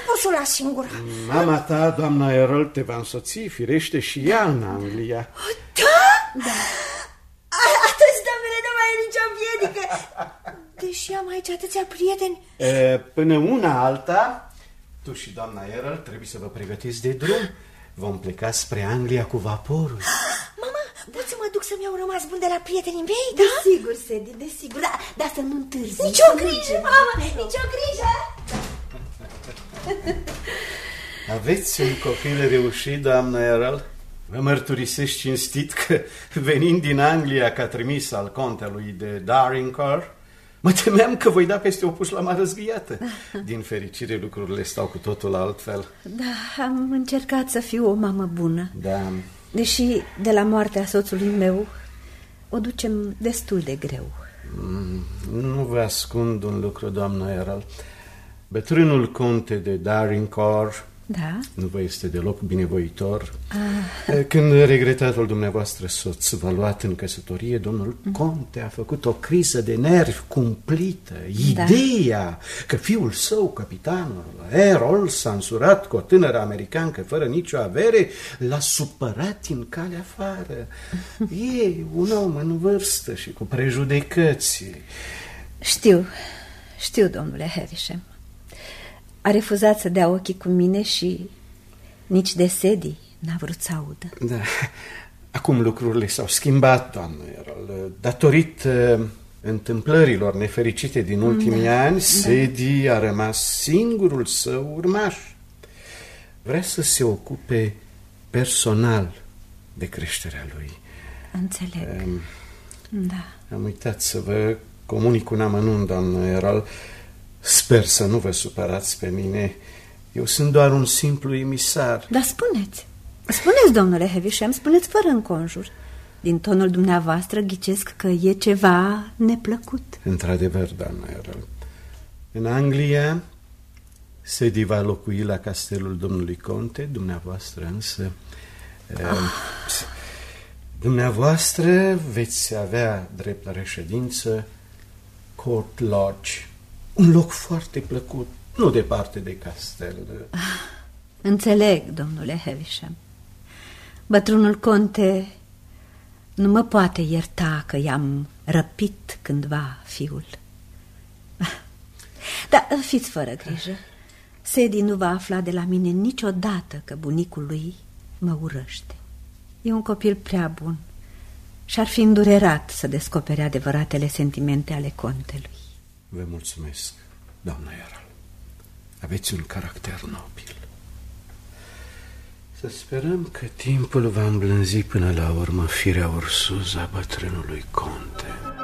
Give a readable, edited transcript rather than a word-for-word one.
pot să o las singură. Mama ta, doamna Errol, te va însoți, firește, și ea în Anglia. Da? Da. Atâți, domnule, nu mai e nicio piedică. Deși am aici atâția prieteni. Până una alta, tu și doamna Errol trebuie să vă pregătiți de drum. Vom pleca spre Anglia cu vaporul. Mama, pot să mă duc să-mi iau rămas bun de la prietenii mei, da? Desigur, Sadie, desigur, dar să nu întârzi. Nici o grijă, mama, nici o grijă. Aveți un copil reușit, doamna Errol? Vă mărturisesc cinstit că, venind din Anglia ca trimis al contelui de Darringcor, mă temeam că voi da peste o pușlamă răzghiată. Din fericire, lucrurile stau cu totul altfel. Da, am încercat să fiu o mamă bună. Da. Deși de la moartea soțului meu o ducem destul de greu. Nu vă ascund un lucru, doamna Errol. Bătrânul conte de Darringcor nu vă este deloc binevoitor. Când regretatul dumneavoastră soț v-a luat în căsătorie, domnul conte a făcut o criză de nervi cumplită. Ideea că fiul său, capitanul Errol, s-a însurat cu o tânără americancă fără nicio avere, l-a supărat în calea afară. E un om în vârstă și cu prejudecăți. Știu, domnule Havisham. A refuzat să dea ochii cu mine și nici de Sadie n-a vrut să audă. Da, acum lucrurile s-au schimbat, doamnă Errol. Datorită întâmplărilor nefericite din ultimii ani, Sadie a rămas singurul său urmaș. Vrea să se ocupe personal de creșterea lui. Înțeleg. Da. Am uitat să vă comunic un amănunt, doamnă Errol. Sper să nu vă supărați pe mine. Eu sunt doar un simplu emisar. Dar spuneți, domnule Havisham, spuneți fără înconjur. Din tonul dumneavoastră ghicesc că e ceva neplăcut. Într-adevăr, doamna Errol. În Anglia Sadie va locui la castelul domnului conte, dumneavoastră însă... Dumneavoastră veți avea drept la reședință Court Lodge. Un loc foarte plăcut, nu departe de castel. Înțeleg, domnule Havisham. Bătrânul conte nu mă poate ierta că i-am răpit cândva fiul. Dar fiți fără grijă. Sadie nu va afla de la mine niciodată că bunicul lui mă urăște. E un copil prea bun și ar fi îndurerat să descopere adevăratele sentimente ale contelui. Vă mulțumesc, doamna Errol. Aveți un caracter nobil. Să sperăm că timpul va îmblânzi până la urmă firea ursuză a bătrânului conte.